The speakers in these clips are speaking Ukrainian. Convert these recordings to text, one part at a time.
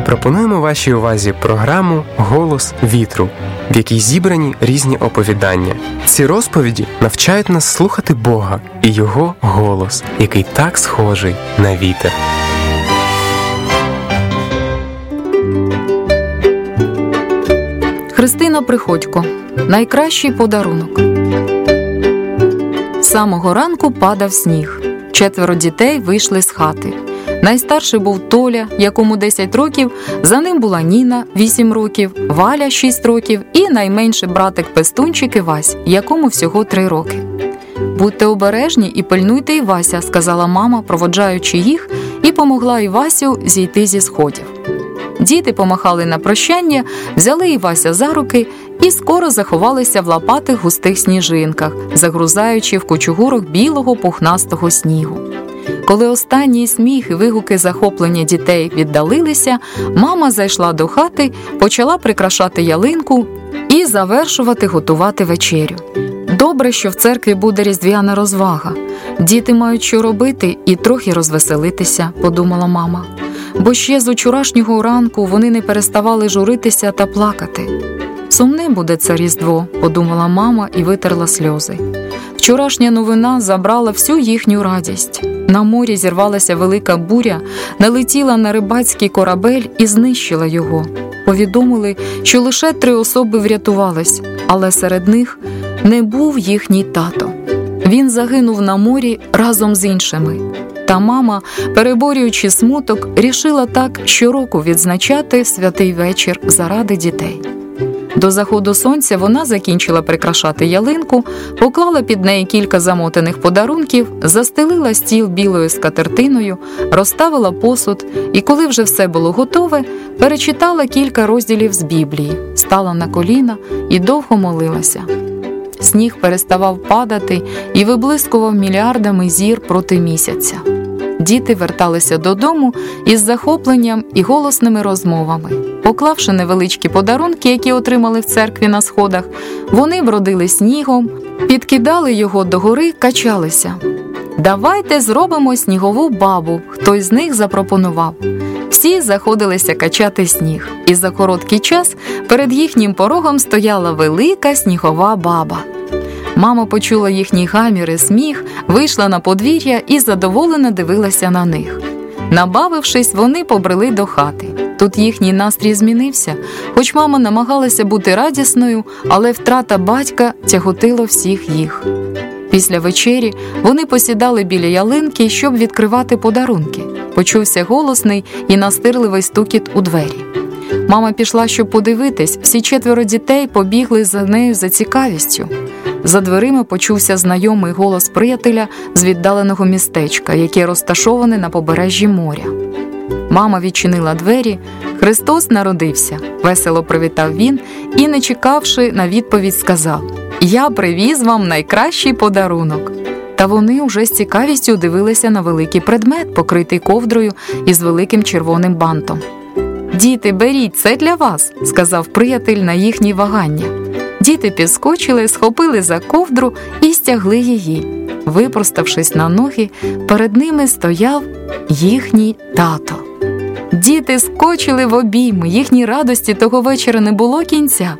Пропонуємо вашій увазі програму «Голос вітру», в якій зібрані різні оповідання. Ці розповіді навчають нас слухати Бога і Його голос, який так схожий на вітер. Христина Приходько. Найкращий подарунок. З самого ранку падав сніг. 4 дітей вийшли з хати. Найстарший був Толя, якому 10 років, за ним була Ніна, 8 років, Валя, 6 років і найменший братик Пестунчик Івась, якому всього 3 роки. «Будьте обережні і пильнуйте Івася», – сказала мама, проводжаючи їх, і помогла Івасю зійти зі сходів. Діти помахали на прощання, взяли Івася за руки і скоро заховалися в лопатих густих сніжинках, загрузаючи в кучугурок білого пухнастого снігу. Коли останні сміх і вигуки захоплення дітей віддалилися, мама зайшла до хати, почала прикрашати ялинку і завершувати готувати вечерю. Добре, що в церкві буде різдвяна розвага. Діти мають що робити і трохи розвеселитися, подумала мама. Бо ще з учорашнього ранку вони не переставали журитися та плакати. Сумне буде це Різдво, подумала мама і витерла сльози. Вчорашня новина забрала всю їхню радість. На морі зірвалася велика буря, налетіла на рибацький корабель і знищила його. Повідомили, що лише 3 особи врятувались, але серед них не був їхній тато. Він загинув на морі разом з іншими. Та мама, переборюючи смуток, рішила так щороку відзначати святий вечір заради дітей. До заходу сонця вона закінчила прикрашати ялинку, поклала під неї кілька замотаних подарунків, застелила стіл білою скатертиною, розставила посуд і, коли вже все було готове, перечитала кілька розділів з Біблії, стала на коліна і довго молилася. Сніг переставав падати і виблискував мільярдами зір проти місяця. Діти верталися додому із захопленням і голосними розмовами. Поклавши невеличкі подарунки, які отримали в церкві на сходах, вони бродили снігом, підкидали його догори, качалися. «Давайте зробимо снігову бабу», – хтось з них запропонував. Всі заходилися качати сніг, і за короткий час перед їхнім порогом стояла велика снігова баба. Мама почула їхній гамір і сміх, вийшла на подвір'я і задоволено дивилася на них. Набавившись, вони побрели до хати. Тут їхній настрій змінився. Хоч мама намагалася бути радісною, але втрата батька тяготила всіх їх. Після вечері вони посідали біля ялинки, щоб відкривати подарунки. Почувся голосний і настирливий стукіт у двері. Мама пішла, щоб подивитись, всі 4 дітей побігли за нею за цікавістю. За дверима почувся знайомий голос приятеля з віддаленого містечка, яке розташоване на побережжі моря. Мама відчинила двері. «Христос народився», – весело привітав він і, не чекавши на відповідь, сказав: «Я привіз вам найкращий подарунок». Та вони уже з цікавістю дивилися на великий предмет, покритий ковдрою із великим червоним бантом. «Діти, беріть, це для вас», – сказав приятель на їхні вагання. Діти підскочили, схопили за ковдру і стягли її. Випроставшись на ноги, перед ними стояв їхній тато. Діти скочили в обійми, їхній радості того вечора не було кінця.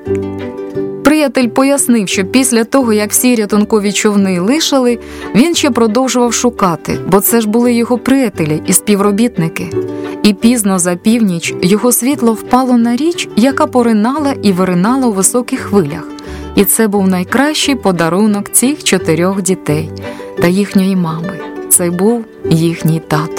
Приятель пояснив, що після того, як всі рятункові човни лишили, він ще продовжував шукати, бо це ж були його приятелі і співробітники. І пізно за північ його світло впало на річ, яка поринала і виринала у високих хвилях. І це був найкращий подарунок цих 4 дітей та їхньої мами. Це був їхній тато.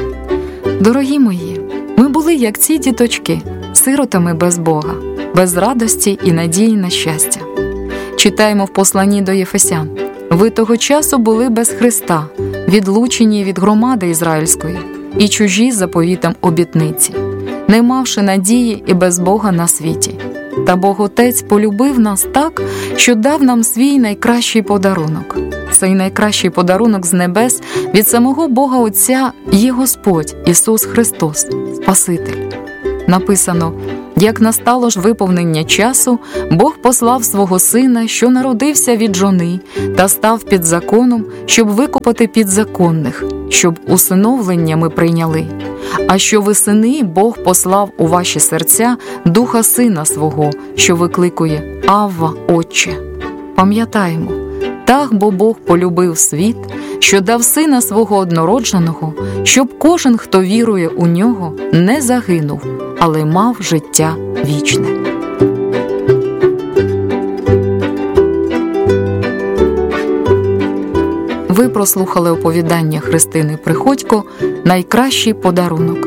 Дорогі мої, ми були як ці діточки, сиротами без Бога, без радості і надії на щастя. Читаємо в посланні до Єфесян: «Ви того часу були без Христа, відлучені від громади ізраїльської і чужі заповітам обітниці, не мавши надії і без Бога на світі. Та Бог Отець полюбив нас так, що дав нам свій найкращий подарунок. Цей найкращий подарунок з небес від самого Бога Отця є Господь Ісус Христос, Спаситель». Написано: Як настало ж виповнення часу, Бог послав свого сина, що народився від жони, та став під законом, щоб викупити підзаконних, щоб усиновлення ми прийняли. А що ви сини, Бог послав у ваші серця Духа Сина Свого, що викликує «Авва, Отче». Пам'ятаємо, так бо Бог полюбив світ, що дав Сина Свого однородженого, щоб кожен, хто вірує у Нього, не загинув, але мав життя вічне. Ви прослухали оповідання Христини Приходько «Найкращий подарунок».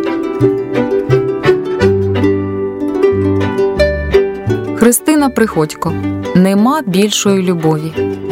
Христина Приходько. Нема більшої любові.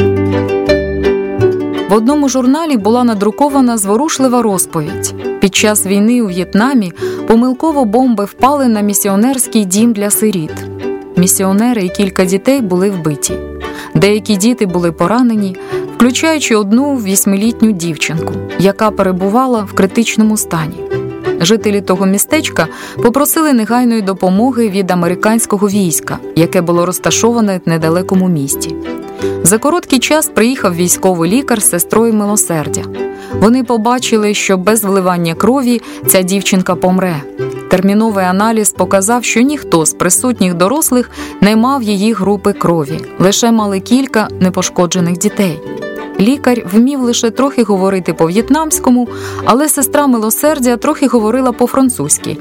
В одному журналі була надрукована зворушлива розповідь. Під час війни у В'єтнамі помилково бомби впали на місіонерський дім для сиріт. Місіонери і кілька дітей були вбиті. Деякі діти були поранені, включаючи одну 8-літню дівчинку, яка перебувала в критичному стані. Жителі того містечка попросили негайної допомоги від американського війська, яке було розташоване в недалекому місті. За короткий час приїхав військовий лікар з сестрою милосердя. Вони побачили, що без вливання крові ця дівчинка помре. Терміновий аналіз показав, що ніхто з присутніх дорослих не мав її групи крові, лише мали кілька непошкоджених дітей. Лікар вмів лише трохи говорити по-в'єтнамському, але сестра милосердя трохи говорила по-французьки.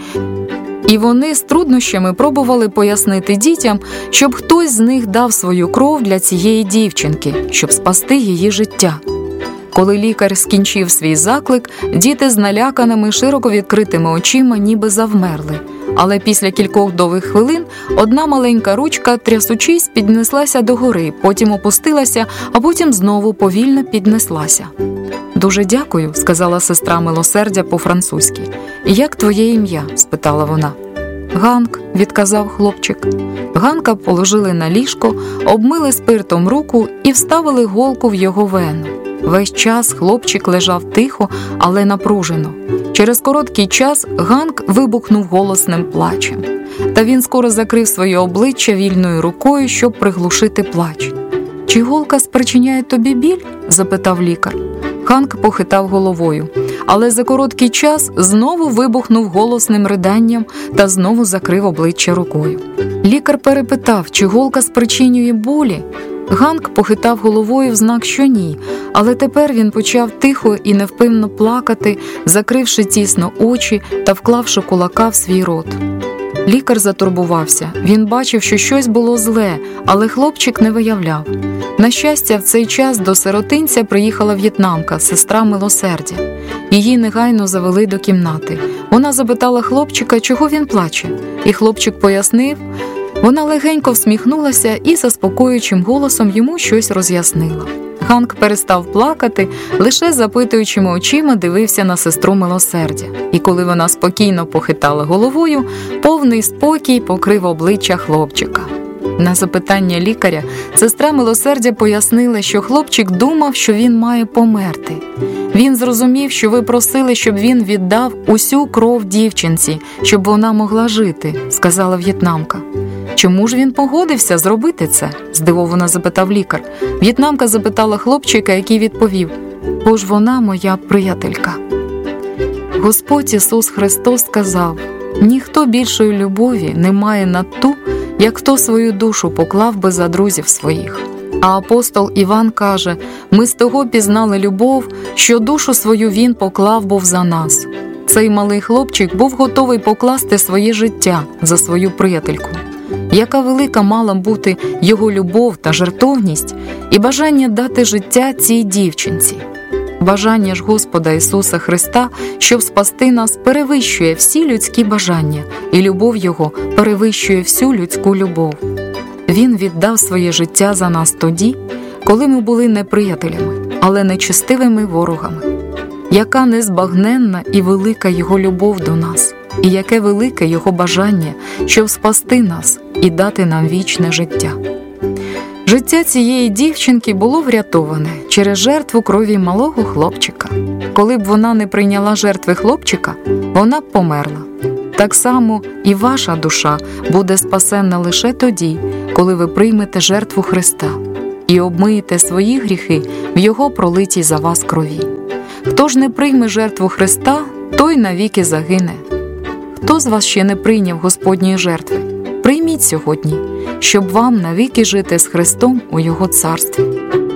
І вони з труднощами пробували пояснити дітям, щоб хтось з них дав свою кров для цієї дівчинки, щоб спасти її життя. Коли лікар скінчив свій заклик, діти з наляканими, широко відкритими очима ніби завмерли. Але після кількох довгих хвилин одна маленька ручка, трясучись, піднеслася догори, потім опустилася, а потім знову повільно піднеслася. «Дуже дякую», – сказала сестра милосердя по-французьки. «Як твоє ім'я?» – спитала вона. «Ганк», – відказав хлопчик. Ганка положили на ліжко, обмили спиртом руку і вставили голку в його вену. Весь час хлопчик лежав тихо, але напружено. Через короткий час Ганк вибухнув голосним плачем. Та він скоро закрив своє обличчя вільною рукою, щоб приглушити плач. «Чи голка спричиняє тобі біль?» – запитав лікар. Ганк похитав головою, але за короткий час знову вибухнув голосним риданням та знову закрив обличчя рукою. Лікар перепитав, чи голка спричинює болі. Ганк похитав головою в знак, що ні, але тепер він почав тихо і невпинно плакати, закривши тісно очі та вклавши кулака в свій рот. Лікар затурбувався. Він бачив, що щось було зле, але хлопчик не виявляв. На щастя, в цей час до сиротинця приїхала в'єтнамка, сестра милосердя. Її негайно завели до кімнати. Вона запитала хлопчика, чого він плаче, і хлопчик пояснив. Вона легенько всміхнулася і заспокоюючим голосом йому щось роз'яснила. Ганк перестав плакати, лише запитуючими очима дивився на сестру милосердя. І коли вона спокійно похитала головою, повний спокій покрив обличчя хлопчика. На запитання лікаря сестра милосердя пояснила, що хлопчик думав, що він має померти. Він зрозумів, що ви просили, щоб він віддав усю кров дівчинці, щоб вона могла жити, сказала в'єтнамка. «Чому ж він погодився зробити це?» – здивовано запитав лікар. В'єтнамка запитала хлопчика, який відповів: «Бо ж вона моя приятелька». Господь Ісус Христос сказав: «Ніхто більшої любові не має на ту, як хто свою душу поклав би за друзів своїх». А апостол Іван каже: «Ми з того пізнали любов, що душу свою він поклав був за нас». Цей малий хлопчик був готовий покласти своє життя за свою приятельку. Яка велика мала бути його любов та жертовність і бажання дати життя цій дівчинці. Бажання ж Господа Ісуса Христа, щоб спасти нас, перевищує всі людські бажання, і любов Його перевищує всю людську любов. Він віддав своє життя за нас тоді, коли ми були не приятелями, але нечестивими ворогами. Яка незбагненна і велика Його любов до нас, і яке велике Його бажання, щоб спасти нас і дати нам вічне життя. Життя цієї дівчинки було врятоване через жертву крові малого хлопчика. Коли б вона не прийняла жертви хлопчика, вона б померла. Так само і ваша душа буде спасенна лише тоді, коли ви приймете жертву Христа і обмиєте свої гріхи в Його пролитій за вас крові. Хто ж не прийме жертву Христа, той навіки загине. Хто з вас ще не прийняв Господньої жертви? Прийміть сьогодні, щоб вам навіки жити з Христом у Його царстві.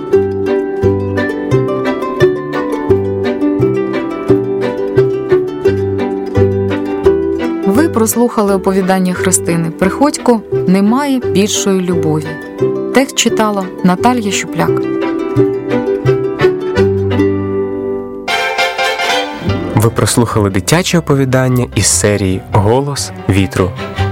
Ви прослухали оповідання Христини Приходько «Немає більшої любові». Текст читала Наталія Щупляк. Ви прослухали дитяче оповідання із серії «Голос вітру».